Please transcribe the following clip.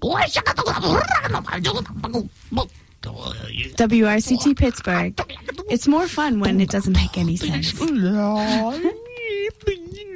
WRCT Pittsburgh. It's more fun when it doesn't make any sense.